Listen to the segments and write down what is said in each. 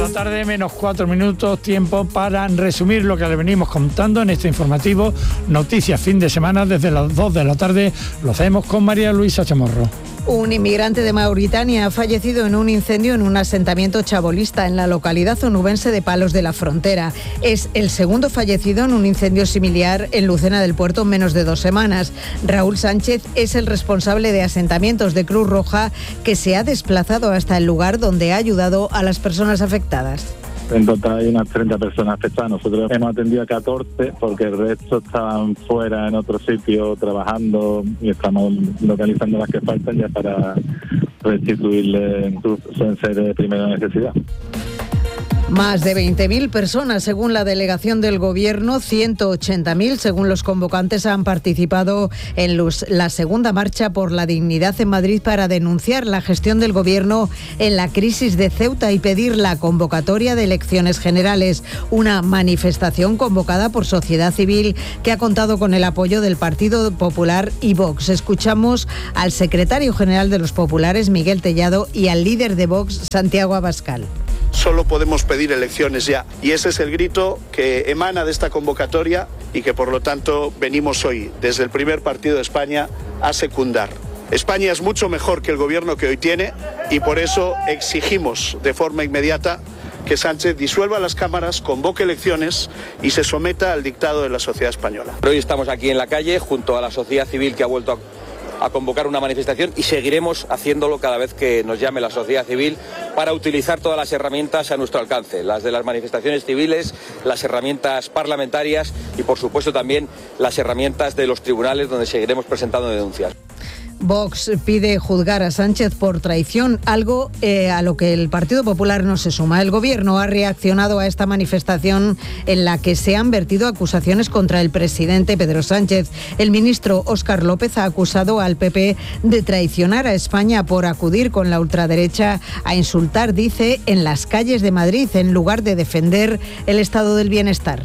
la tarde, menos 4 minutos, tiempo para resumir lo que le venimos contando en este informativo Noticias Fin de Semana. Desde las 2 de la tarde lo hacemos con María Luisa Chamorro. Un inmigrante de Mauritania ha fallecido en un incendio en un asentamiento chabolista en la localidad onubense de Palos de la Frontera. Es el segundo fallecido en un incendio similar en Lucena del Puerto en menos de 2 semanas. Raúl Sánchez es el responsable de asentamientos de Cruz Roja, que se ha desplazado hasta el lugar donde ha ayudado a las personas afectadas. En total hay unas 30 personas afectadas. Nosotros hemos atendido a 14 porque el resto estaban fuera en otro sitio trabajando y estamos localizando las que faltan ya para restituirle su enseres de primera necesidad. Más de 20.000 personas, según la delegación del Gobierno, 180.000, según los convocantes, han participado en la segunda marcha por la dignidad en Madrid para denunciar la gestión del Gobierno en la crisis de Ceuta y pedir la convocatoria de elecciones generales. Una manifestación convocada por sociedad civil que ha contado con el apoyo del Partido Popular y Vox. Escuchamos al secretario general de los populares, Miguel Tellado, y al líder de Vox, Santiago Abascal. Solo podemos pedir elecciones ya. Y ese es el grito que emana de esta convocatoria y que por lo tanto venimos hoy desde el primer partido de España a secundar. España es mucho mejor que el gobierno que hoy tiene y por eso exigimos de forma inmediata que Sánchez disuelva las cámaras, convoque elecciones y se someta al dictado de la sociedad española. Hoy estamos aquí en la calle junto a la sociedad civil que ha vuelto a convocar una manifestación y seguiremos haciéndolo cada vez que nos llame la sociedad civil para utilizar todas las herramientas a nuestro alcance, las de las manifestaciones civiles, las herramientas parlamentarias y por supuesto también las herramientas de los tribunales donde seguiremos presentando denuncias. Vox pide juzgar a Sánchez por traición, algo a lo que el Partido Popular no se suma. El Gobierno ha reaccionado a esta manifestación en la que se han vertido acusaciones contra el presidente Pedro Sánchez. El ministro Óscar López ha acusado al PP de traicionar a España por acudir con la ultraderecha a insultar, dice, en las calles de Madrid, en lugar de defender el estado del bienestar.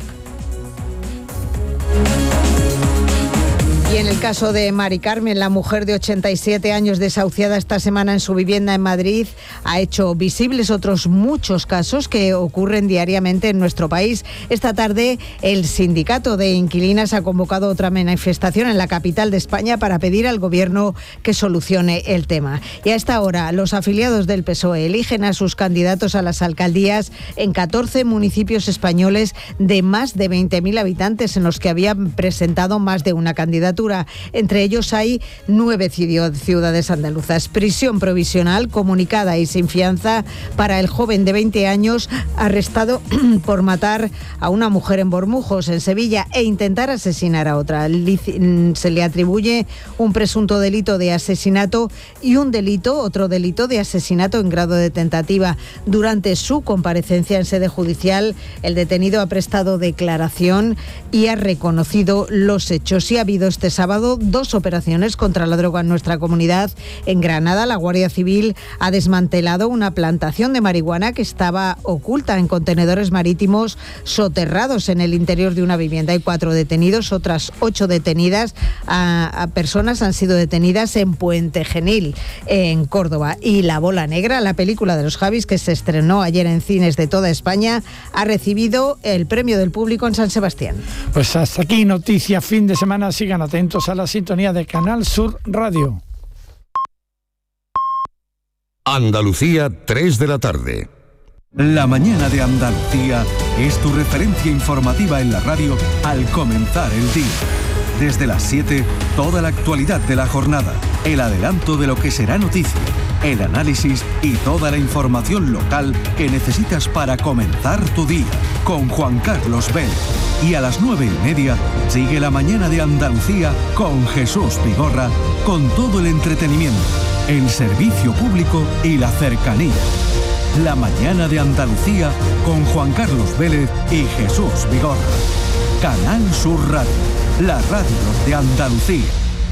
Y en el caso de Mari Carmen, la mujer de 87 años desahuciada esta semana en su vivienda en Madrid, ha hecho visibles otros muchos casos que ocurren diariamente en nuestro país. Esta tarde, el sindicato de inquilinas ha convocado otra manifestación en la capital de España para pedir al Gobierno que solucione el tema. Y a esta hora, los afiliados del PSOE eligen a sus candidatos a las alcaldías en 14 municipios españoles de más de 20.000 habitantes, en los que habían presentado más de una candidatura. Entre ellos hay 9 ciudades andaluzas. Prisión provisional, comunicada y sin fianza para el joven de 20 años arrestado por matar a una mujer en Bormujos, en Sevilla, e intentar asesinar a otra. Se le atribuye un presunto delito de asesinato y otro delito de asesinato en grado de tentativa. Durante su comparecencia en sede judicial, el detenido ha prestado declaración y ha reconocido los hechos. Y ha habido este sábado 2 operaciones contra la droga en nuestra comunidad. En Granada, la Guardia Civil ha desmantelado una plantación de marihuana que estaba oculta en contenedores marítimos soterrados en el interior de una vivienda. Hay 4 detenidos, otras 8 detenidas. Personas han sido detenidas en Puente Genil, en Córdoba. Y La Bola Negra, la película de los Javis, que se estrenó ayer en cines de toda España, ha recibido el premio del público en San Sebastián. Pues hasta aquí Noticias Fin de Semana. Sigan atentos a la sintonía de Canal Sur Radio. Andalucía, 3 de la tarde. La mañana de Andalucía es tu referencia informativa en la radio al comenzar el día. Desde las 7, toda la actualidad de la jornada, el adelanto de lo que será noticia, el análisis y toda la información local que necesitas para comenzar tu día, con Juan Carlos Vélez. Y a las 9:30 sigue la mañana de Andalucía con Jesús Vigorra, con todo el entretenimiento, el servicio público y la cercanía. La mañana de Andalucía con Juan Carlos Vélez y Jesús Vigorra. Canal Sur Radio, la radio de Andalucía.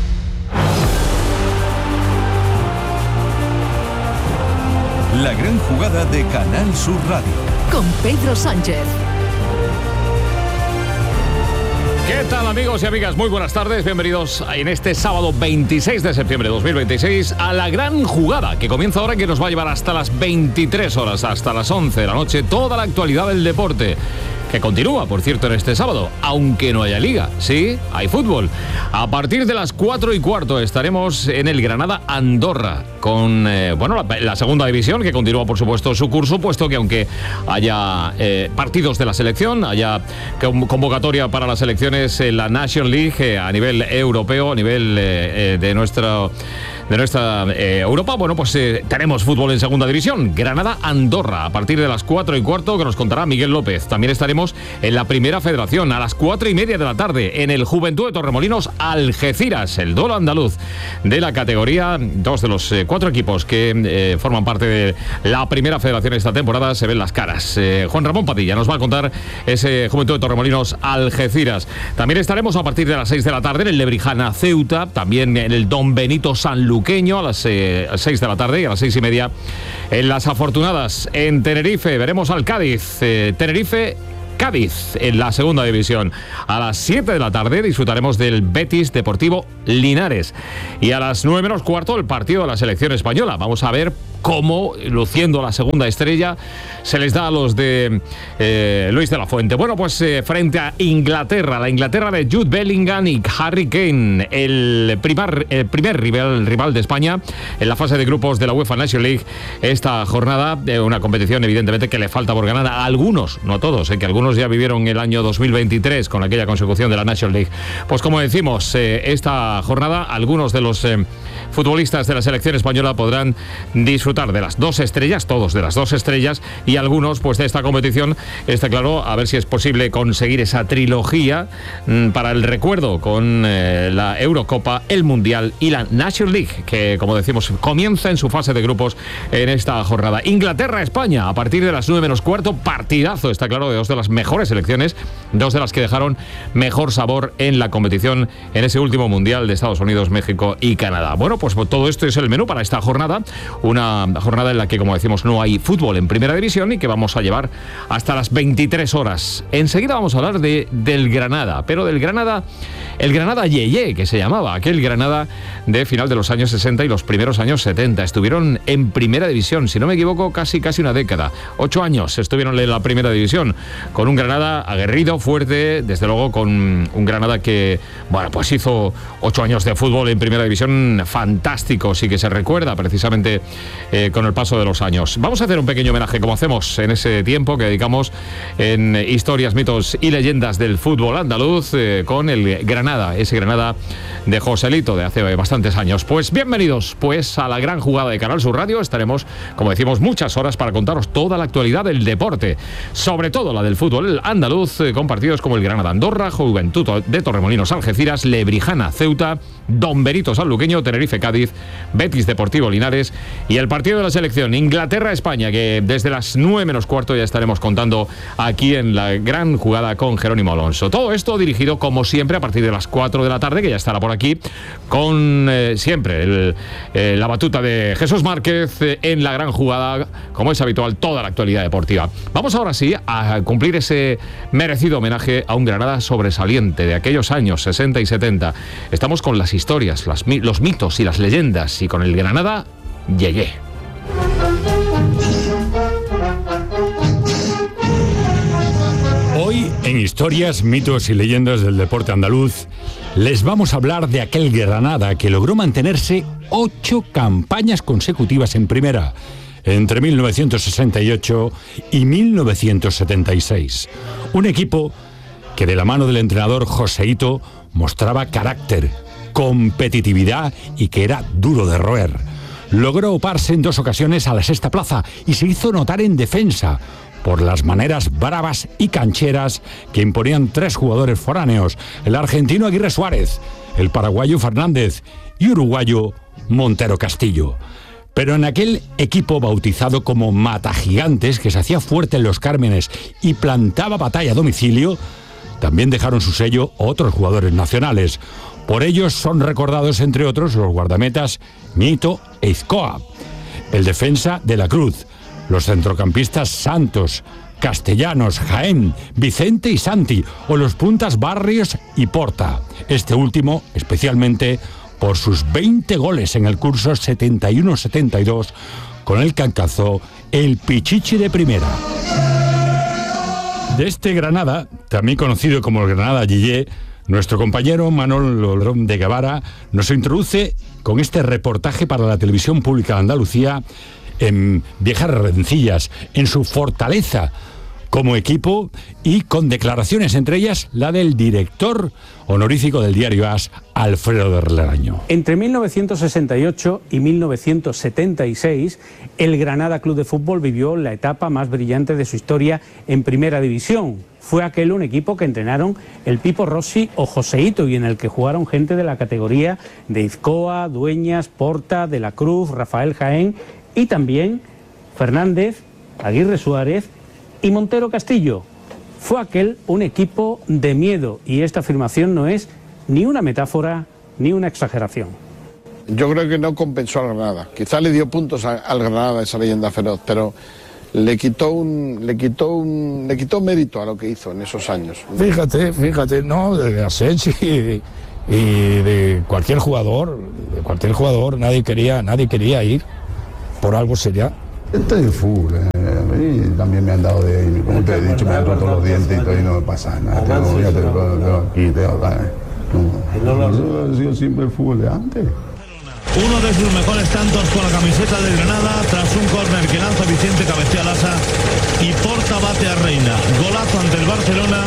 La gran jugada de Canal Sur Radio. Con Pedro Sánchez. ¿Qué tal, amigos y amigas? Muy buenas tardes, bienvenidos en este sábado 26 de septiembre de 2026 a la gran jugada que comienza ahora, que nos va a llevar hasta las 23 horas, hasta las 11 de la noche, toda la actualidad del deporte. Que continúa, por cierto, en este sábado, aunque no haya liga. Sí, hay fútbol. A partir de las 4:15 estaremos en el Granada-Andorra con la segunda división, que continúa, por supuesto, su curso, puesto que aunque haya partidos de la selección, haya convocatoria para las selecciones en la National League a nivel europeo, a nivel de nuestra Europa, tenemos fútbol en segunda división. Granada-Andorra a partir de las 4:15, que nos contará Miguel López. También estaremos en la Primera Federación a las 4:30 de la tarde en el Juventud de Torremolinos Algeciras, el duelo andaluz de la categoría. Dos de los 4 equipos que forman parte de la Primera Federación esta temporada se ven las caras. Juan Ramón Padilla nos va a contar ese Juventud de Torremolinos Algeciras. También estaremos a partir de las 6 de la tarde en el Lebrijana Ceuta, también en el Don Benito Sanluqueño a las 6 de la tarde, y a las 6:30 en Las Afortunadas en Tenerife veremos al Cádiz. Cádiz en la segunda división. A las 7 de la tarde disfrutaremos del Betis Deportivo Linares. Y a las 9:15 el partido de la selección española. Vamos a ver cómo, luciendo la segunda estrella, se les da a los de Luis de la Fuente. Frente a Inglaterra, la Inglaterra de Jude Bellingham y Harry Kane, el primer rival de España en la fase de grupos de la UEFA National League esta jornada, una competición evidentemente que le falta por ganar a algunos, no todos, que algunos ya vivieron el año 2023 con aquella consecución de la National League. Pues como decimos, esta jornada algunos de los futbolistas de la selección española podrán disfrutar de las 2 estrellas, todos de las 2 estrellas, y algunos pues de esta competición. Está claro, a ver si es posible conseguir esa trilogía para el recuerdo con la Eurocopa, el Mundial y la National League, que como decimos comienza en su fase de grupos en esta jornada. Inglaterra-España a partir de las 9:15, partidazo, está claro, de 2 de las mejores selecciones, 2 de las que dejaron mejor sabor en la competición en ese último Mundial de Estados Unidos, México y Canadá. Pues todo esto es el menú para esta jornada, una jornada en la que, como decimos, no hay fútbol en primera división y que vamos a llevar hasta las 23 horas. Enseguida vamos a hablar del Granada, pero del Granada, el Granada Yeye, que se llamaba, aquel Granada de final de los años 60 y los primeros años 70. Estuvieron en primera división, si no me equivoco, casi una década. 8 años estuvieron en la primera división, con un Granada aguerrido, fuerte, desde luego con un Granada que, hizo 8 años de fútbol en primera división fantásticos y que se recuerda precisamente con el paso de los años. Vamos a hacer un pequeño homenaje, como hacemos en ese tiempo que dedicamos en historias, mitos y leyendas del fútbol andaluz, con el Granada, ese Granada de Joselito de hace bastantes años. Pues bienvenidos a la gran jugada de Canal Sur Radio. Estaremos, como decimos, muchas horas para contaros toda la actualidad del deporte, sobre todo la del fútbol andaluz, con partidos como el Granada-Andorra, Juventud de Torremolinos Algeciras, Lebrijana Ceuta, Don Benito Sanluqueño, Tenerife-Cádiz, Betis Deportivo Linares y el partido de la selección Inglaterra-España, que desde las 9:15 ya estaremos contando aquí en la gran jugada con Jerónimo Alonso. Todo esto dirigido, como siempre, a partir de las 4 de la tarde, que ya estará por aquí, con siempre la batuta de Jesús Márquez en la gran jugada, como es habitual, toda la actualidad deportiva. Vamos ahora sí a cumplir ese merecido homenaje a un Granada sobresaliente de aquellos años 60 y 70. Estamos con las historias, los mitos y las leyendas, y con el Granada Yeye. Hoy, en Historias, Mitos y Leyendas del Deporte Andaluz, les vamos a hablar de aquel Granada que logró mantenerse 8 campañas consecutivas en primera, entre 1968 y 1976. Un equipo que, de la mano del entrenador Joseito, mostraba carácter, competitividad y que era duro de roer. Logró oparse en 2 ocasiones a la sexta plaza y se hizo notar en defensa por las maneras bravas y cancheras que imponían 3 jugadores foráneos: el argentino Aguirre Suárez, el paraguayo Fernández y uruguayo Montero Castillo. Pero en aquel equipo bautizado como Matagigantes, que se hacía fuerte en los Cármenes y plantaba batalla a domicilio, también dejaron su sello otros jugadores nacionales. Por ellos son recordados, entre otros, los guardametas Ñito e Izcoa, el defensa de la Cruz, los centrocampistas Santos, Castellanos, Jaén, Vicente y Santi, o los puntas Barrios y Porta, este último especialmente por sus 20 goles en el curso 71-72, con el que alcanzó el Pichichi de primera. De este Granada, también conocido como el Granada Gillé, nuestro compañero Manuel Lorón de Guevara nos introduce con este reportaje para la televisión pública de Andalucía en viejas rencillas, en su fortaleza como equipo y con declaraciones, entre ellas la del director honorífico del diario AS, Alfredo de Relaraño. Entre 1968 y 1976, el Granada Club de Fútbol vivió la etapa más brillante de su historia en Primera División. Fue aquel un equipo que entrenaron el Pipo Rossi o Joseito y en el que jugaron gente de la categoría de Izcoa, Dueñas, Porta, De la Cruz, Rafael Jaén y también Fernández, Aguirre Suárez y Montero Castillo. Fue aquel un equipo de miedo y esta afirmación no es ni una metáfora ni una exageración. Yo creo que no compensó al Granada. Quizá le dio puntos al Granada esa leyenda feroz, pero le quitó mérito a lo que hizo en esos años. Fíjate, no, de Asensi y de cualquier jugador, nadie quería ir, por algo sería. Esto es fútbol, a mí también me han dado como te he dicho, me han roto los dientes y todo y no me pasa nada. Ha sido siempre el fútbol de antes. Uno de sus mejores tantos con la camiseta de Granada, tras un córner que lanza Vicente, cabecea Lasa y Porta bate a Reina. Golazo ante el Barcelona.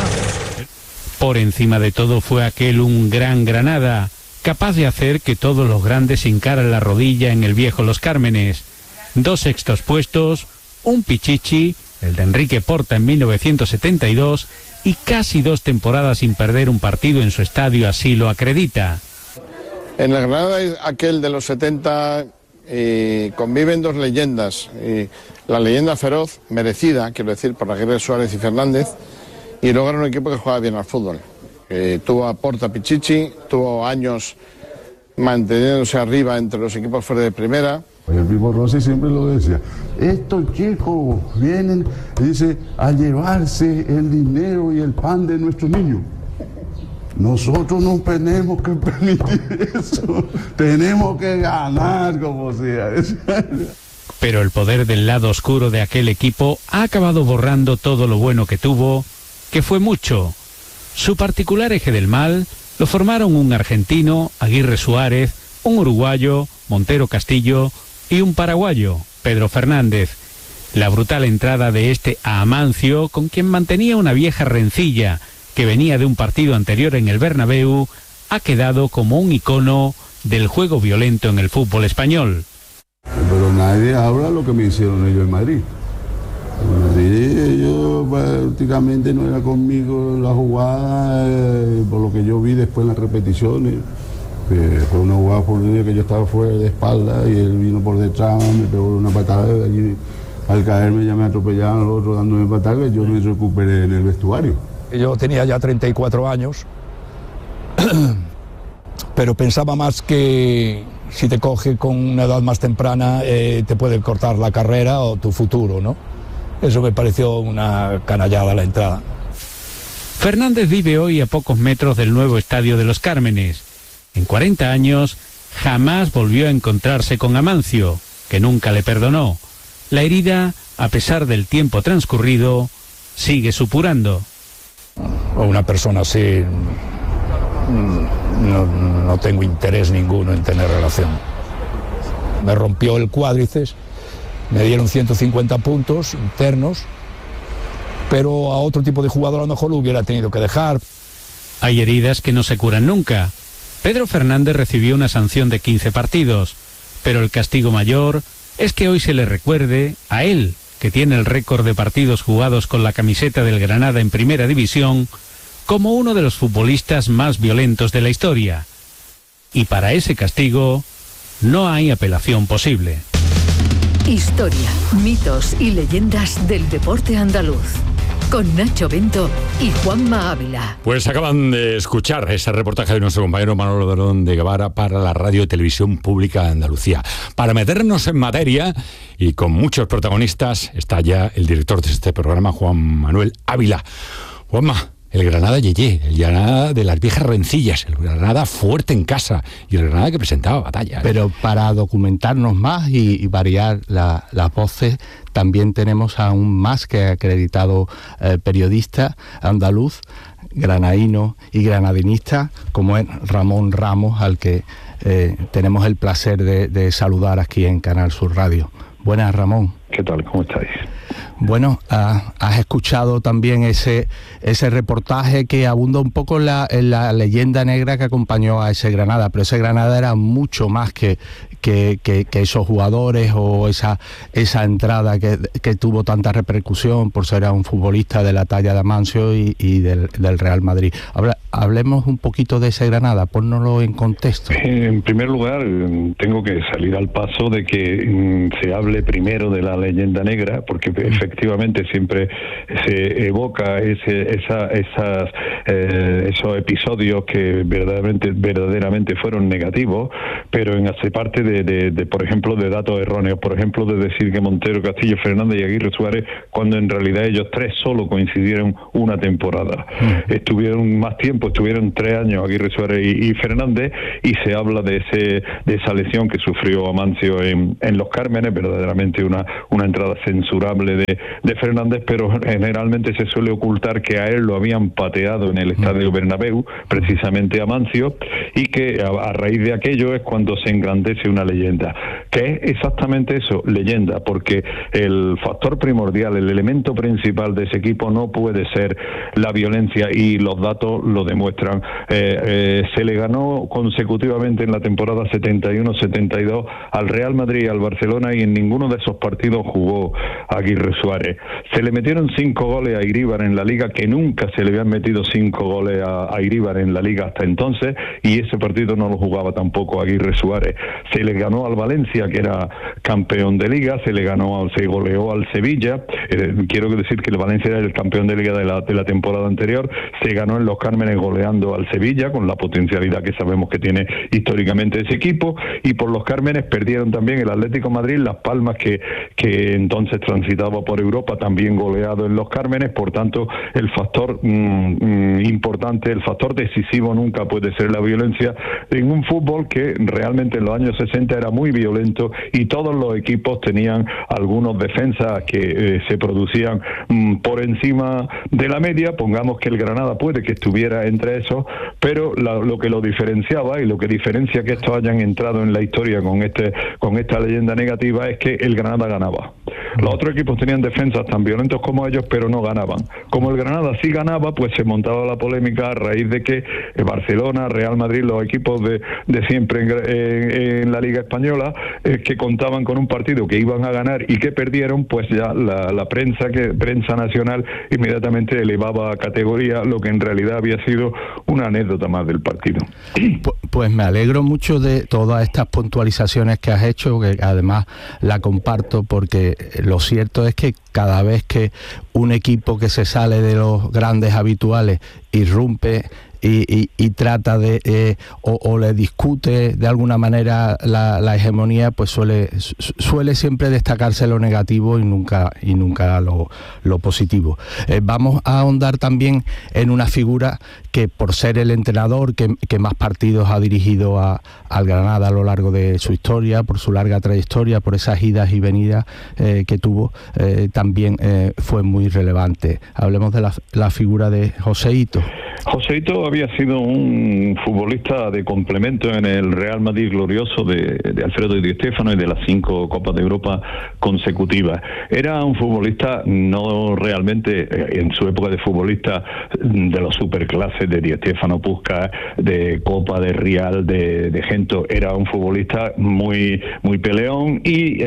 Por encima de todo fue aquel un gran Granada, capaz de hacer que todos los grandes hincaran la rodilla en el viejo Los Cármenes. 2 sextos puestos, un Pichichi, el de Enrique Porta en 1972, y casi 2 temporadas sin perder un partido en su estadio, así lo acredita. En la Granada aquel de los 70 conviven 2 leyendas. La leyenda feroz, merecida, quiero decir, por Aguirre Suárez y Fernández, y luego era un equipo que jugaba bien al fútbol. Tuvo a Porta Pichichi, tuvo años manteniéndose arriba entre los equipos fuera de primera. El Pipo Rossi siempre lo decía, estos chicos vienen, dice, a llevarse el dinero y el pan de nuestros niños. Nosotros no tenemos que permitir eso, tenemos que ganar como sea. Pero el poder del lado oscuro de aquel equipo ha acabado borrando todo lo bueno que tuvo, que fue mucho. Su particular eje del mal lo formaron un argentino, Aguirre Suárez, un uruguayo, Montero Castillo, y un paraguayo, Pedro Fernández. La brutal entrada de este a Amancio, con quien mantenía una vieja rencilla que venía de un partido anterior en el Bernabéu, ha quedado como un icono del juego violento en el fútbol español. Pero nadie habla lo que me hicieron ellos en Madrid. En Madrid ellos prácticamente no era conmigo la jugada, por lo que yo vi después en las repeticiones. Fue una jugada por el día que yo estaba fuera de espalda y él vino por detrás, me pegó una patada y allí, al caerme ya me atropellaron los otros dándome patada y yo me recuperé en el vestuario. Yo tenía ya 34 años, pero pensaba más que si te coge con una edad más temprana te puede cortar la carrera o tu futuro, ¿no? Eso me pareció una canallada la entrada. Fernández vive hoy a pocos metros del nuevo estadio de Los Cármenes. En 40 años jamás volvió a encontrarse con Amancio, que nunca le perdonó. La herida, a pesar del tiempo transcurrido, sigue supurando. Una persona así no tengo interés ninguno en tener relación. Me rompió el cuádriceps, me dieron 150 puntos internos, pero a otro tipo de jugador a lo mejor lo hubiera tenido que dejar. Hay heridas que no se curan nunca. Pedro Fernández recibió una sanción de 15 partidos, pero el castigo mayor es que hoy se le recuerde a él, que tiene el récord de partidos jugados con la camiseta del Granada en Primera División, como uno de los futbolistas más violentos de la historia. Y para ese castigo no hay apelación posible. Historia, mitos y leyendas del deporte andaluz. con Nacho Bento y Juanma Ávila. Pues acaban de escuchar ese reportaje de nuestro compañero Manolo Dorón de Guevara para la Radio y Televisión Pública de Andalucía. Para meternos en materia y con muchos protagonistas está ya el director de este programa, Juan Manuel Ávila. Juanma, el Granada Yeye, el Granada de las viejas rencillas, el Granada fuerte en casa y el Granada que presentaba batalla. Pero para documentarnos más y variar las voces, también tenemos a un más que acreditado periodista andaluz, granadino y granadinista, como es Ramón Ramos, al que tenemos el placer de saludar aquí en Canal Sur Radio. Buenas, Ramón. ¿Qué tal? ¿Cómo estáis? Bueno, has escuchado también ese reportaje que abunda un poco en la leyenda negra que acompañó a ese Granada, pero ese Granada era mucho más que esos jugadores o esa entrada que tuvo tanta repercusión por ser un futbolista de la talla de Amancio y del Real Madrid. Hablemos un poquito de ese Granada, pónnoslo en contexto. En primer lugar, tengo que salir al paso de que se hable primero de la leyenda negra, porque efectivamente siempre se evoca esos episodios que verdaderamente fueron negativos, pero hace parte de por ejemplo, de datos erróneos, por ejemplo, de decir que Montero, Castillo, Fernández y Aguirre Suárez, cuando en realidad ellos tres solo coincidieron una temporada. Estuvieron más tiempo, estuvieron 3 años Aguirre Suárez y Fernández, y se habla de esa lesión que sufrió Amancio en Los Cármenes, verdaderamente una entrada censurable de Fernández, pero generalmente se suele ocultar que a él lo habían pateado en el Estadio Bernabéu, precisamente Amancio, y que a raíz de aquello es cuando se engrandece una leyenda. ¿Qué es exactamente eso? Leyenda, porque el factor primordial, el elemento principal de ese equipo no puede ser la violencia, y los datos lo demuestran. Se le ganó consecutivamente en la temporada 71-72 al Real Madrid y al Barcelona, y en ninguno de esos partidos jugó Aguirre Suárez. Se le metieron 5 goles a Iríbar en la Liga, que nunca se le habían metido 5 goles a Iríbar en la Liga hasta entonces, y ese partido no lo jugaba tampoco Aguirre Suárez. Se le ganó al Valencia, que era campeón de Liga, se goleó al Sevilla, quiero decir que el Valencia era el campeón de Liga de la temporada anterior, se ganó en Los Cármenes goleando al Sevilla, con la potencialidad que sabemos que tiene históricamente ese equipo, y por Los Cármenes perdieron también el Atlético de Madrid, Las Palmas, que entonces transitaba por Europa, también goleado en Los Cármenes. Por tanto, el factor importante, el factor decisivo nunca puede ser la violencia en un fútbol que realmente en los años 60 era muy violento, y todos los equipos tenían algunos defensas que se producían por encima de la media. Pongamos que el Granada puede que estuviera entre esos, pero lo que lo diferenciaba y lo que diferencia que estos hayan entrado en la historia con esta leyenda negativa es que el Granada ganaba. Los otros equipos tenían defensas tan violentos como ellos, pero no ganaban. Como el Granada sí ganaba, pues se montaba la polémica a raíz de que Barcelona, Real Madrid, los equipos de siempre en la Liga Española, que contaban con un partido que iban a ganar y que perdieron, pues ya la prensa nacional inmediatamente elevaba a categoría lo que en realidad había sido una anécdota más del partido. Pues me alegro mucho de todas estas puntualizaciones que has hecho, que además la comparto, porque lo cierto es que cada vez que un equipo que se sale de los grandes habituales irrumpe y trata o le discute de alguna manera la hegemonía, pues suele siempre destacarse lo negativo y nunca lo positivo. Vamos a ahondar también en una figura que, por ser el entrenador que más partidos ha dirigido al Granada a lo largo de su historia, por su larga trayectoria, por esas idas y venidas que tuvo, también fue muy relevante. Hablemos de la figura de Joséito. Joséito había sido un futbolista de complemento en el Real Madrid glorioso de Alfredo Di Stéfano y de las 5 Copas de Europa consecutivas. Era un futbolista no realmente, en su época de futbolista, de los superclases de Di Stéfano, Puskás, de Copa, de Real, de Gento. Era un futbolista muy peleón y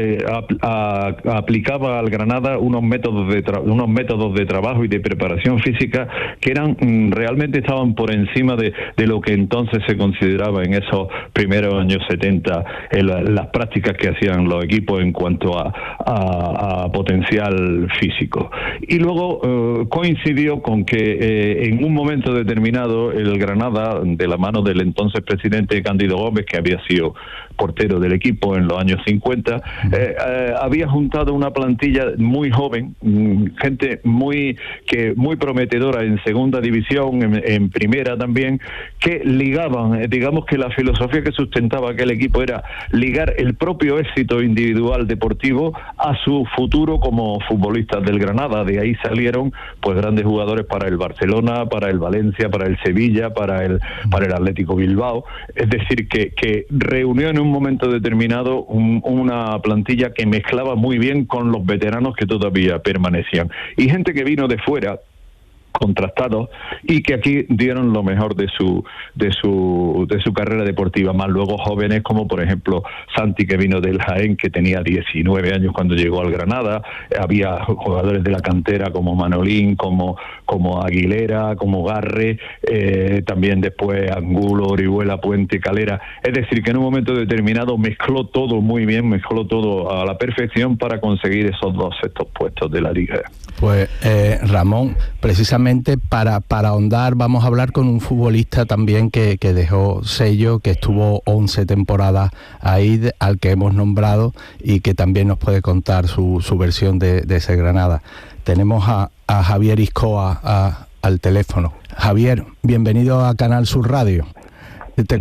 aplicaba al Granada unos métodos de trabajo y de preparación física que eran realmente realmente estaban por encima de lo que entonces se consideraba en esos primeros años 70 las prácticas que hacían los equipos en cuanto a potencial físico. Y luego coincidió con que en un momento determinado el Granada, de la mano del entonces presidente Cándido Gómez, que había sido portero del equipo en los años 50, había juntado una plantilla muy joven, gente muy prometedora en segunda división, en primera también, que ligaban, digamos que la filosofía que sustentaba aquel equipo era ligar el propio éxito individual deportivo a su futuro como futbolistas del Granada. De ahí salieron pues grandes jugadores para el Barcelona, para el Valencia, para el Sevilla, para el Atlético Bilbao. Es decir, que reunió en un momento determinado una plantilla que mezclaba muy bien con los veteranos que todavía permanecían. Y gente que vino de fuera, contrastados, y que aquí dieron lo mejor de su carrera deportiva, más luego jóvenes como por ejemplo Santi, que vino del Jaén, que tenía 19 años cuando llegó al Granada. Había jugadores de la cantera como Manolín, como Aguilera, como Garre, también después Angulo, Orihuela, Puente, Calera. Es decir, que en un momento determinado mezcló todo muy bien, mezcló todo a la perfección para conseguir esos 2 sextos puestos de la Liga. Pues Ramón, precisamente para ahondar, vamos a hablar con un futbolista también que dejó sello, que estuvo 11 temporadas ahí, al que hemos nombrado, y que también nos puede contar su versión de ese Granada. Tenemos a Javier Iscoa al teléfono. Javier, bienvenido a Canal Sur Radio. Te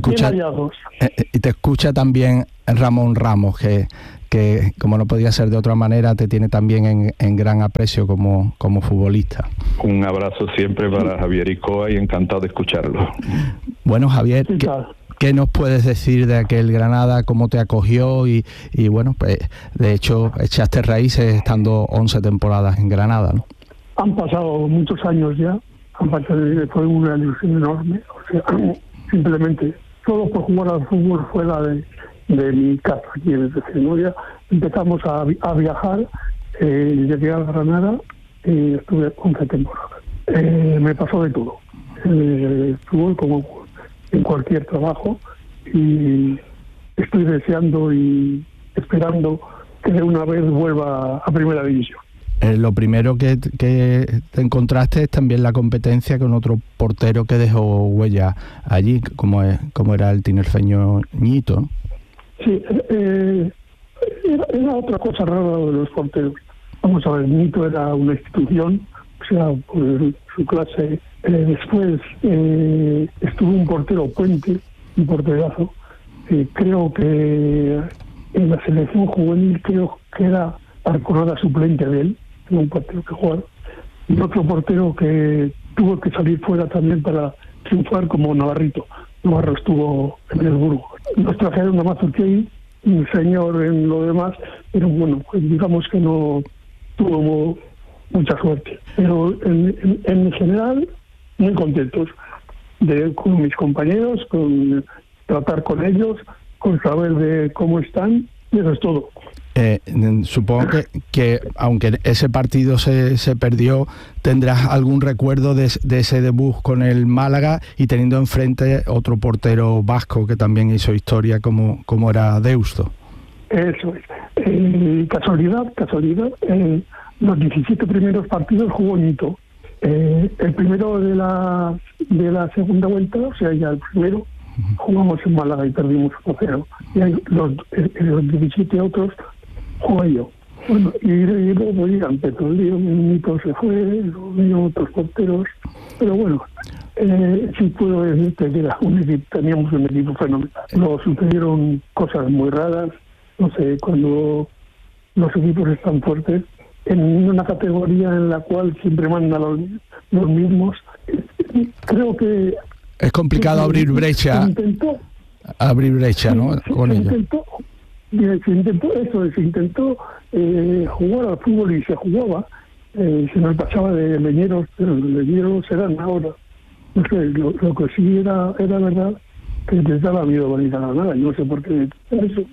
escucha también Ramón Ramos, que como no podía ser de otra manera, te tiene también en gran aprecio como futbolista. Un abrazo siempre para Javier Iscoa y encantado de escucharlo. Bueno, Javier, ¿qué nos puedes decir de aquel Granada? ¿Cómo te acogió? Y bueno, pues de hecho echaste raíces estando 11 temporadas en Granada, ¿no? Han pasado muchos años ya, fue una ilusión enorme. O sea, simplemente, solo por jugar al fútbol fuera de mi casa aquí en Extremadura, empezamos a viajar. Llegué a Granada y estuve 11 temporadas. Me pasó de todo. Estuve como en cualquier trabajo y estoy deseando y esperando que de una vez vuelva a Primera División. Lo primero que te encontraste es también la competencia con otro portero que dejó huella allí, como era el tinerfeño Ñito, ¿no? Sí, era otra cosa rara de los porteros. Vamos a ver, Ñito era una institución, o sea, por su clase. Después estuvo un portero Puente, un porterazo. Creo que en la selección juvenil creo que era Arconada suplente de él, un portero que jugaba. Y otro portero que tuvo que salir fuera también para triunfar, como Navarrito. Navarro estuvo en el Burgos. Nos trajeron a Mazurquí, un señor en lo demás, pero bueno, pues digamos que no tuvo mucha suerte. Pero en general, muy contentos con mis compañeros, con tratar con ellos, con saber de cómo están, y eso es todo. Supongo que aunque ese partido se perdió, tendrás algún recuerdo de ese debut con el Málaga, y teniendo enfrente otro portero vasco que también hizo historia como era Deusto. Eso es. Casualidad, los 17 primeros partidos jugó Ñito. El primero de la segunda vuelta, o sea, ya el primero, jugamos en Málaga y perdimos 1-0. Y los 17 otros jugué yo. Bueno, y luego ya empezó el lío, Ñito se fue, vino otros porteros, pero bueno, sí puedo decirte que teníamos un equipo fenomenal. Luego sucedieron cosas muy raras, no sé, cuando los equipos están fuertes, en una categoría en la cual siempre mandan los mismos, creo que es complicado abrir brecha, ¿no? Con ellos. Se intentó jugar al fútbol y se jugaba, se nos pasaba de leñeros, pero los leñeros eran ahora. No sé, lo que sí era verdad, que les daba miedo venir a Granada, no sé por qué eso,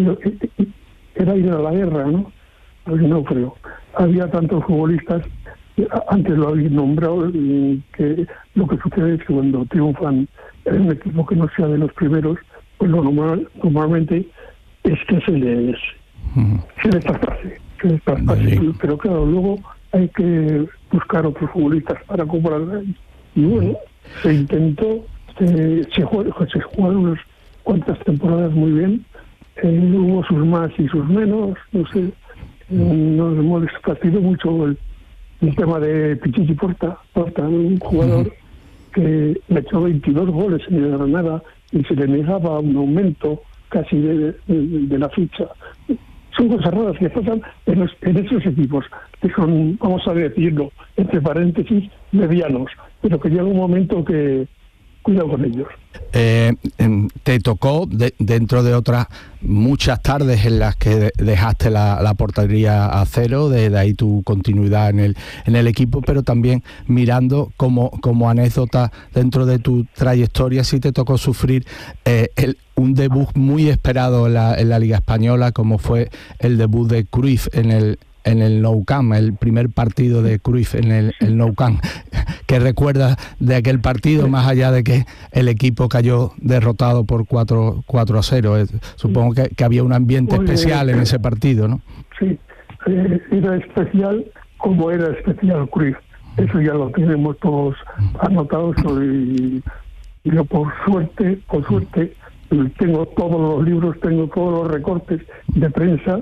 que era ir a la guerra, ¿no? Porque no creo. Había tantos futbolistas antes lo habéis nombrado, que lo que sucede es que cuando triunfan en un equipo que no sea de los primeros, pues lo normalmente es que se les traspase. Pero claro, luego hay que buscar otros futbolistas para comprarla. Y bueno, se intentó, se jugaron unas cuantas temporadas muy bien, hubo sus más y sus menos, no sé, nos hemos fastidiado mucho el tema de Pichichi Porta, un jugador que metió 22 goles en el Granada y se le negaba un aumento casi de la ficha. Son cosas raras que pasan en esos equipos, que son, vamos a decirlo, entre paréntesis, medianos, pero que llega un momento que cuidado con ellos. Te tocó, dentro de otras muchas tardes en las que dejaste la portería a cero, de ahí tu continuidad en el equipo, pero también mirando como anécdota dentro de tu trayectoria, sí te tocó sufrir un debut muy esperado en la Liga Española, como fue el debut de Cruyff en el Nou Camp, el primer partido de Cruyff en el Nou Camp. ¿Qué recuerdas de aquel partido, más allá de que el equipo cayó derrotado por 4-0? Supongo que había un ambiente especial en ese partido, ¿no? Sí, era especial como era especial Cruyff. Eso ya lo tenemos todos anotados, y yo por suerte tengo todos los libros, tengo todos los recortes de prensa.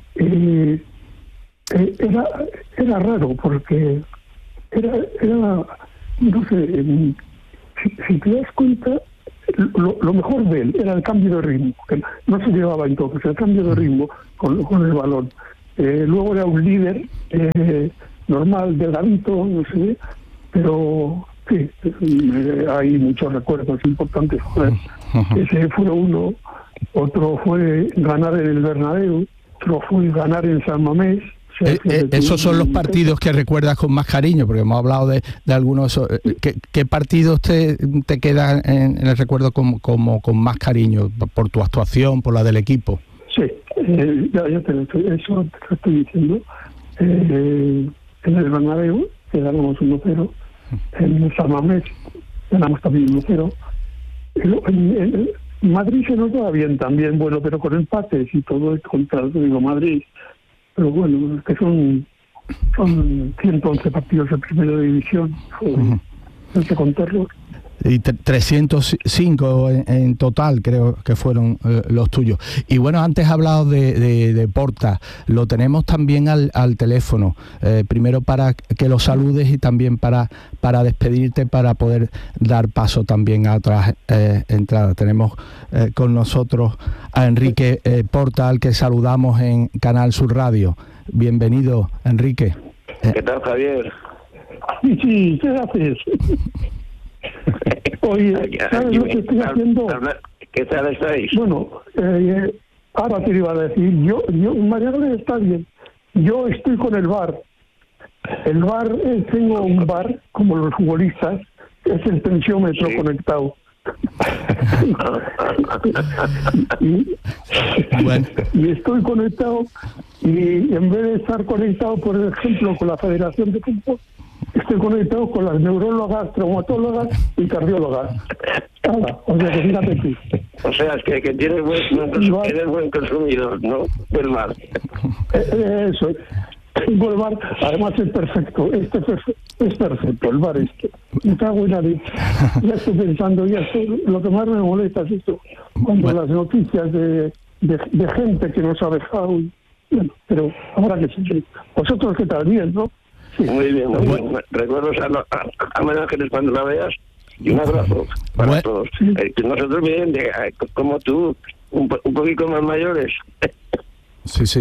Era raro porque era no sé, si te das cuenta, lo mejor de él era el cambio de ritmo, que no se llevaba entonces, el cambio de ritmo con el balón. Luego era un líder normal, delgadito, no sé, pero sí, hay muchos recuerdos importantes. Ese fue uno, otro fue ganar en el Bernabéu, otro fue ganar en San Mamés. Esos son los partidos que recuerdas con más cariño, porque hemos hablado de algunos. ¿Qué partidos te quedan en el recuerdo como con más cariño? ¿Por tu actuación, por la del equipo? Sí, ya te lo estoy diciendo. En el Bernabéu ganamos 1-0, en San Mamés ganamos también 1-0. En Madrid se nos va bien también, bueno, pero con empates y todo contra Madrid. Pero bueno, que son 111 partidos de primera división, no sé contarlos. Y 305 en total creo que fueron los tuyos. Y bueno, antes has hablado de Porta, lo tenemos también al teléfono, primero para que lo saludes y también para despedirte, para poder dar paso también a otras entradas. Tenemos con nosotros a Enrique Porta, al que saludamos en Canal Sur Radio. Bienvenido, Enrique. ¿Qué tal, Javier? Sí, ¿qué haces? Oye, ¿sabes lo que estoy haciendo? ¿Qué tal estáis? Bueno, ahora te iba a decir, yo Mariano está bien. Yo estoy con el bar. El bar, tengo un bar, como los futbolistas, es el tensiómetro conectado. y estoy conectado, y en vez de estar conectado, por ejemplo, con la Federación de Fútbol, estoy conectado con las neurólogas, traumatólogas y cardiólogas. O sea, que fíjate tú. O sea, es que tienes eres buen consumidor, ¿no? Del bar. Eso. El bar, además es perfecto. Es perfecto, el bar este. Me cago en la leche. Ya estoy pensando, lo que más me molesta es esto. Cuando las noticias de gente que nos ha dejado. Bueno, pero habrá que seguir. Vosotros que tal bien, ¿no? Sí. Muy bien, muy bien. Recuerdos a María Ángeles cuando la veas, y un abrazo para todos. Nosotros bien, como tú, un poquito más mayores. Sí.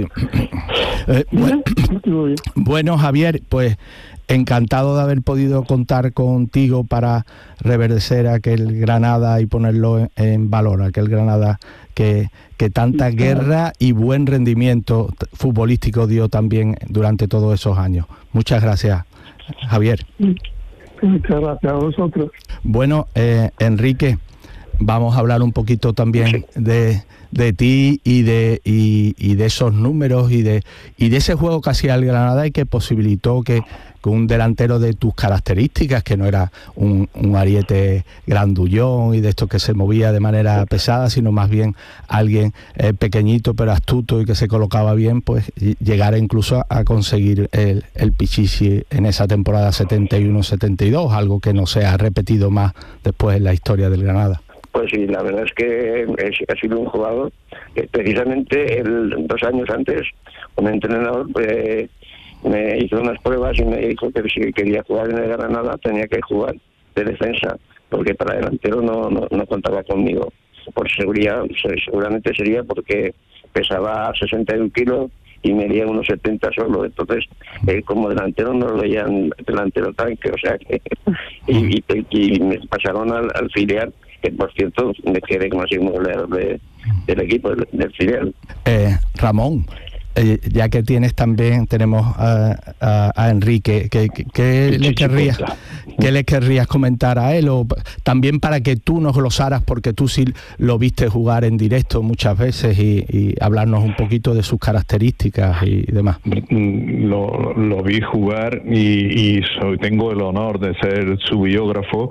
Bueno, Javier, pues encantado de haber podido contar contigo para reverdecer aquel Granada y ponerlo en valor, aquel Granada que tanta guerra y buen rendimiento futbolístico dio también durante todos esos años. Muchas gracias, Javier. Muchas gracias a vosotros. Bueno, Enrique, vamos a hablar un poquito también de ti y de esos números y de ese juego que hacía el Granada y que posibilitó que un delantero de tus características, que no era un ariete grandullón y de estos que se movía de manera pesada, sino más bien alguien pequeñito pero astuto y que se colocaba bien, pues llegara incluso a conseguir el Pichichi en esa temporada 71-72, algo que no se ha repetido más después en la historia del Granada. Pues sí, la verdad es que ha sido un jugador que precisamente 2 años antes un entrenador me hizo unas pruebas y me dijo que si quería jugar en el Granada tenía que jugar de defensa, porque para delantero no contaba conmigo. Por seguridad, seguramente sería porque pesaba 61 kilos y medía unos 70 solo, entonces como delantero no lo veían delantero tanque, o sea que y me pasaron al filial, que por cierto me quedé como máximo goleador del equipo, del filial. Ramón, ya que tenemos a Enrique, ¿qué le querrías comentar a él? O también para que tú nos glosaras, porque tú sí lo viste jugar en directo muchas veces y hablarnos un poquito de sus características y demás. Lo vi jugar y tengo el honor de ser su biógrafo,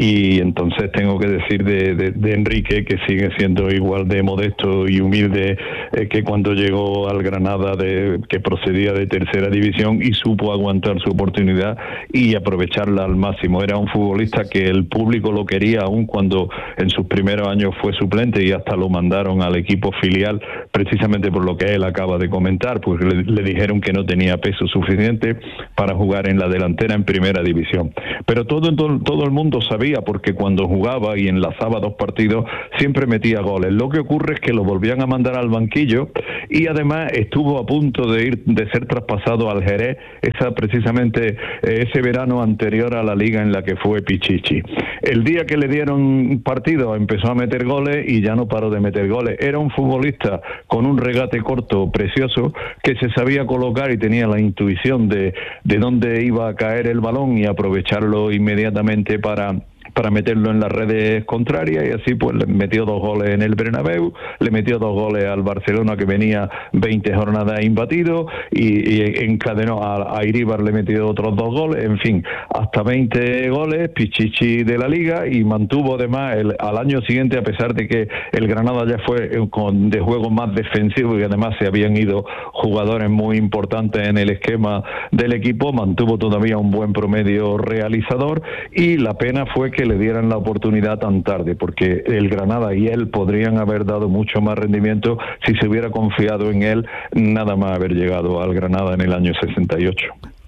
y entonces tengo que decir de Enrique, que sigue siendo igual de modesto y humilde que cuando llegó al Granada, que procedía de tercera división, y supo aguantar su oportunidad y aprovecharla al máximo. Era un futbolista que el público lo quería, aun cuando en sus primeros años fue suplente, y hasta lo mandaron al equipo filial precisamente por lo que él acaba de comentar, pues le dijeron que no tenía peso suficiente para jugar en la delantera en primera división. Pero todo el mundo sabía, porque cuando jugaba y enlazaba 2 partidos siempre metía goles. Lo que ocurre es que lo volvían a mandar al banquillo, y además estuvo a punto de ser traspasado al Jerez precisamente ese verano anterior a la liga en la que fue Pichichi. El día que le dieron partido empezó a meter goles y ya no paró de meter goles. Era un futbolista con un regate corto precioso, que se sabía colocar y tenía la intuición de dónde iba a caer el balón y aprovecharlo inmediatamente para meterlo en las redes contrarias, y así pues le metió 2 goles en el Bernabéu, le metió 2 goles al Barcelona, que venía 20 jornadas imbatido, y encadenó a Iríbar, le metió otros 2 goles, en fin, hasta 20 goles, Pichichi de la Liga, y mantuvo además al año siguiente, a pesar de que el Granada ya fue de juego más defensivo y además se habían ido jugadores muy importantes en el esquema del equipo, mantuvo todavía un buen promedio realizador, y la pena fue que le dieran la oportunidad tan tarde, porque el Granada y él podrían haber dado mucho más rendimiento si se hubiera confiado en él, nada más haber llegado al Granada en el año 68.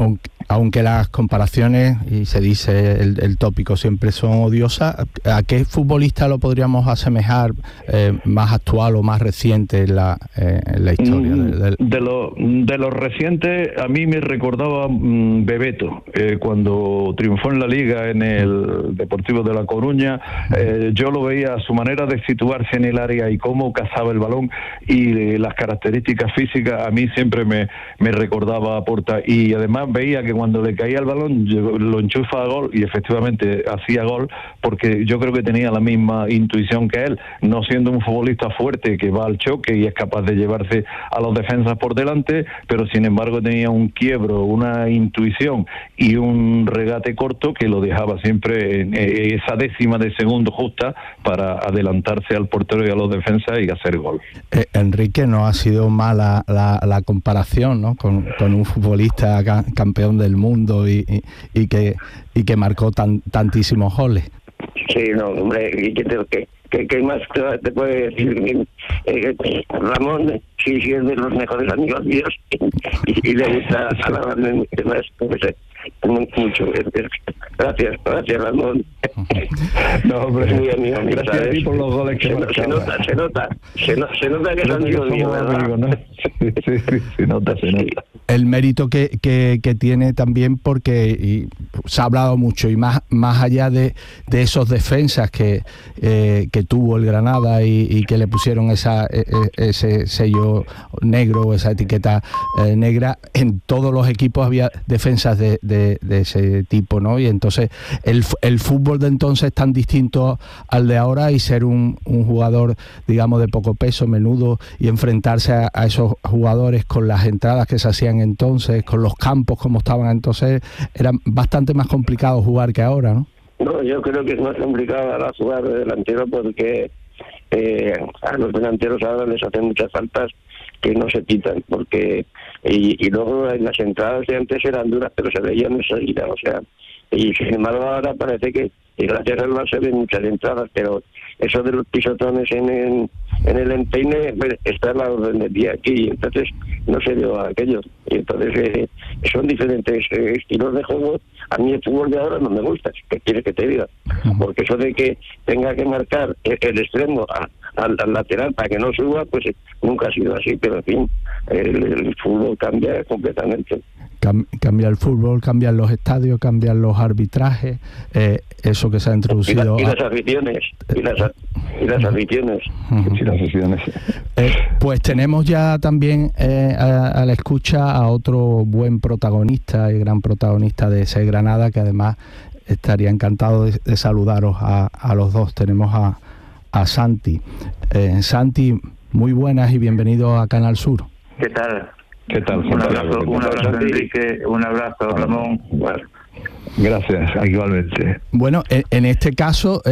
Aunque las comparaciones, y se dice el tópico, siempre son odiosas, ¿a qué futbolista lo podríamos asemejar más actual o más reciente en la historia? De los recientes, a mí me recordaba Bebeto, cuando triunfó en la Liga en el Deportivo de La Coruña. Yo lo veía, su manera de situarse en el área y cómo cazaba el balón, y las características físicas a mí siempre me recordaba a Porta, y además veía que cuando le caía el balón lo enchufa a gol, y efectivamente hacía gol, porque yo creo que tenía la misma intuición que él, no siendo un futbolista fuerte que va al choque y es capaz de llevarse a los defensas por delante, pero sin embargo tenía un quiebro, una intuición y un regate corto que lo dejaba siempre en esa décima de segundo justa para adelantarse al portero y a los defensas y hacer gol. Enrique, no ha sido mala la comparación, ¿no? con un futbolista campeón del mundo y que marcó tantísimos goles. Sí, no, hombre, ¿qué más te puede decir? Ramón sí es de los mejores amigos míos, y le gusta alabarme mucho más, mucho. Gracias, Ramón. No, hombre, muy amigo mío, gracias a ti por los goles que se nota que es amigo mío, ¿verdad? Amigo, ¿no? Sí, se nota. El mérito que tiene también, porque se ha hablado mucho, y más allá de esos defensas que tuvo el Granada y que le pusieron ese sello negro, esa etiqueta negra, en todos los equipos había defensas de ese tipo, ¿no? Y entonces el fútbol de entonces es tan distinto al de ahora, y ser un jugador, digamos, de poco peso, menudo, y enfrentarse a esos jugadores con las entradas que se hacían entonces, con los campos como estaban entonces, era bastante más complicado jugar que ahora, ¿no? No, yo creo que es más complicado ahora jugar de delantero, porque a los delanteros ahora les hacen muchas faltas que no se quitan, porque y luego las entradas de antes eran duras, pero se veían enseguida, o sea, y sin embargo ahora parece que gracias al VAR se ven muchas entradas, pero eso de los pisotones en el empeine está a la orden del día aquí, y entonces no se dio aquello, y entonces son diferentes estilos de juego. A mí el fútbol de ahora no me gusta, ¿qué quieres que te diga? Porque eso de que tenga que marcar el extremo al lateral para que no suba, pues nunca ha sido así, pero en fin, el fútbol cambia completamente. Cambia el fútbol, cambian los estadios, cambian los arbitrajes, eso que se ha introducido. Y las aficiones, y las aficiones. Sí, las aficiones. Pues tenemos ya también a la escucha a otro buen protagonista y gran protagonista de ese Granada, que además estaría encantado de saludaros a los dos. Tenemos a Santi. Santi, muy buenas y bienvenido a Canal Sur. ¿Qué tal? ¿Qué tal? Un abrazo Enrique, un abrazo Ramón. Bueno, gracias, igualmente. Bueno, en este caso,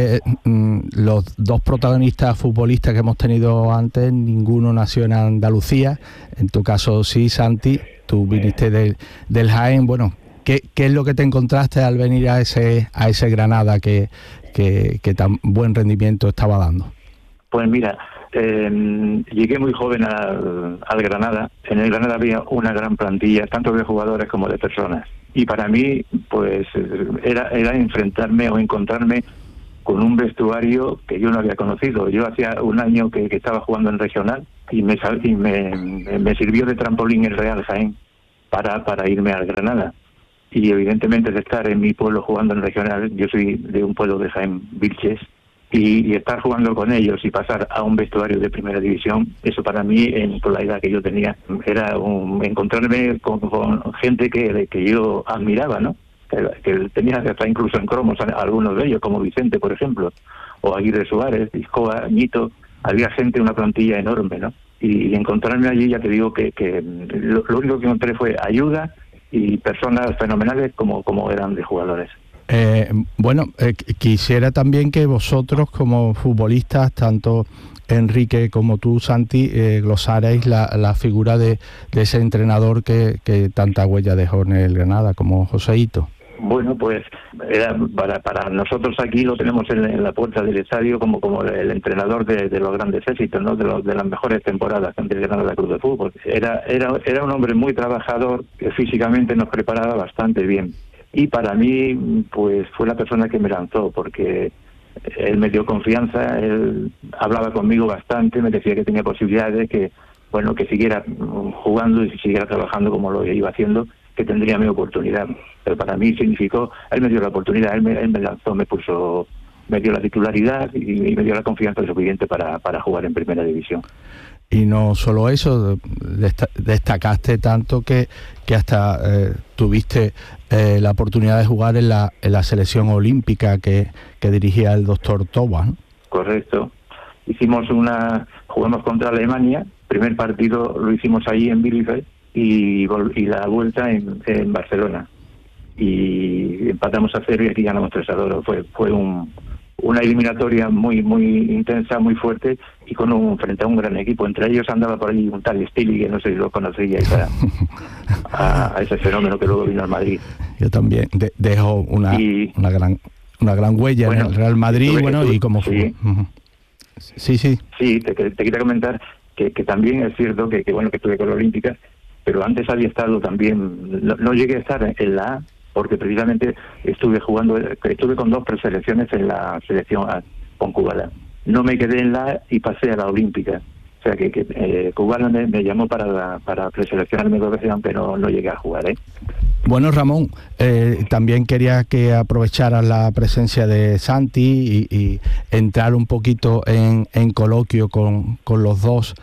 los dos protagonistas futbolistas que hemos tenido antes, ninguno nació en Andalucía. En tu caso sí, Santi, tú viniste del Jaén. Bueno, ¿qué es lo que te encontraste al venir a ese Granada que tan buen rendimiento estaba dando? Pues mira, llegué muy joven al Granada. En el Granada había una gran plantilla, tanto de jugadores como de personas. Y para mí, pues, era enfrentarme o encontrarme con un vestuario que yo no había conocido. Yo hacía un año que estaba jugando en regional y me sirvió de trampolín el Real Jaén para irme al Granada. Y evidentemente de estar en mi pueblo jugando en regional, yo soy de un pueblo de Jaén, Vilches, y estar jugando con ellos y pasar a un vestuario de primera división, eso para mí, por la edad que yo tenía, era encontrarme con gente que yo admiraba, ¿no? Que tenía hasta incluso en cromos algunos de ellos, como Vicente, por ejemplo, o Aguirre Suárez, Iscoa, Ñito. Había gente, una plantilla enorme, ¿no? Y encontrarme allí, ya te digo que lo único que encontré fue ayuda y personas fenomenales como eran de jugadores. Quisiera también que vosotros como futbolistas, tanto Enrique como tú, Santi, glosarais la figura de ese entrenador que tanta huella dejó en el Granada, como Joséito. Bueno, pues era para nosotros aquí lo tenemos en la puerta del estadio como el entrenador de los grandes éxitos, ¿no? De las mejores temporadas del Granada Club de Fútbol. Era un hombre muy trabajador, que físicamente nos preparaba bastante bien. Y para mí, pues fue la persona que me lanzó, porque él me dio confianza, él hablaba conmigo bastante, me decía que tenía posibilidades, que siguiera jugando y siguiera trabajando como lo iba haciendo, que tendría mi oportunidad. Pero para mí significó, él me dio la oportunidad, él me lanzó, me dio la titularidad y me dio la confianza suficiente para jugar en primera división. Y no solo eso, destacaste tanto que hasta tuviste la oportunidad de jugar en la selección olímpica que dirigía el doctor Toba, ¿no? Correcto. Jugamos contra Alemania, primer partido lo hicimos ahí en Bielefeld y la vuelta en Barcelona. Y empatamos a 0 y aquí ganamos 3-2. Fue una eliminatoria muy muy intensa, muy fuerte, y frente a un gran equipo. Entre ellos andaba por allí un tal Stili, que no sé si lo conocíais, a ese fenómeno que luego vino al Madrid. Yo también dejo una gran huella en el Real Madrid, y como fue. Sí. Sí, te quería comentar que también es cierto que estuve con la Olímpica, pero antes había estado también, no llegué a estar en la A, porque precisamente estuve con 2 preselecciones en la selección A, con Kubala. No me quedé en la A y pasé a la Olímpica. O sea que Kubala me llamó para preseleccionarme 2 veces, aunque no llegué a jugar, ¿eh? Bueno, Ramón, también quería que aprovecharas la presencia de Santi y entrar un poquito en coloquio con los dos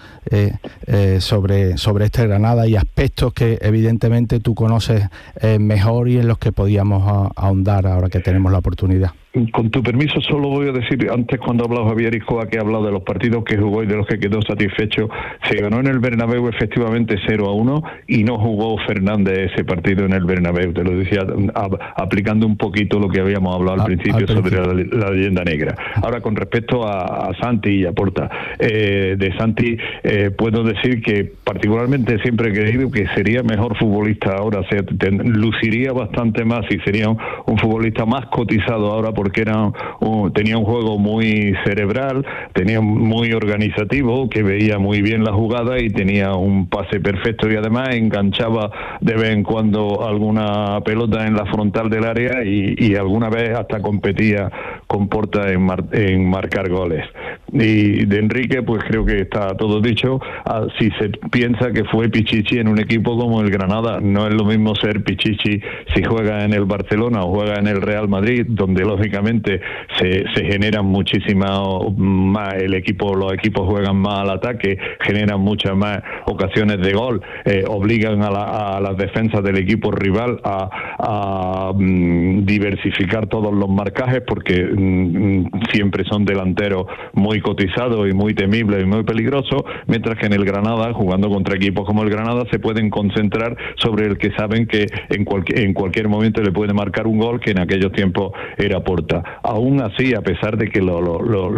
sobre este Granada y aspectos que evidentemente tú conoces mejor y en los que podíamos ahondar ahora que tenemos la oportunidad. Con tu permiso, solo voy a decir, antes cuando ha hablado Javier Iscoa, que ha hablado de los partidos que jugó y de los que quedó satisfecho, se ganó en el Bernabéu efectivamente 0-1 y no jugó Fernández ese partido en el Bernabéu, te lo decía, aplicando un poquito lo que habíamos hablado al principio sobre la leyenda negra. Ahora, con respecto a Santi y a Porta, de Santi puedo decir que particularmente siempre he creído que sería mejor futbolista ahora, luciría bastante más y sería un futbolista más cotizado ahora, porque tenía un juego muy cerebral, tenía muy organizativo, que veía muy bien la jugada y tenía un pase perfecto y además enganchaba de vez en cuando alguna pelota en la frontal del área y alguna vez hasta competía con Porta en marcar goles. Y de Enrique, pues creo que está todo dicho. Si se piensa que fue Pichichi en un equipo como el Granada, no es lo mismo ser Pichichi si juega en el Barcelona o juega en el Real Madrid, donde lógicamente se generan muchísimas más, los equipos juegan más al ataque, generan muchas más ocasiones de gol, obligan a las defensas del equipo rival a diversificar todos los marcajes, porque siempre son delanteros muy cotizados y muy temibles y muy peligrosos, mientras que en el Granada, jugando contra equipos como el Granada, se pueden concentrar sobre el que saben que en cualquier momento le puede marcar un gol, que en aquellos tiempos era Porta. Aún así, a pesar de que lo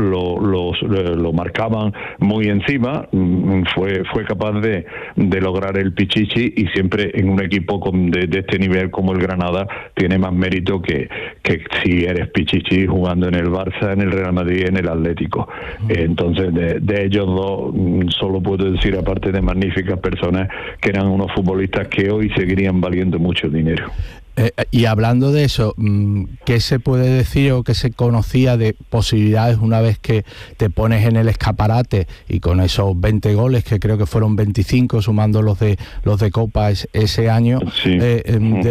marcaban muy encima, fue capaz de lograr el Pichichi, y siempre en un equipo de este nivel como el Granada tiene más mérito que si eres Pichichi jugando en el Barça, en el Real Madrid, en el Atlético. Entonces, de ellos dos, solo puedo decir, aparte de magníficas personas, que eran unos futbolistas que hoy seguirían valiendo mucho dinero. Y hablando de eso, ¿qué se puede decir o qué se conocía de posibilidades una vez que te pones en el escaparate y con esos 20 goles, que creo que fueron 25 sumando los de Copa ese año, sí, de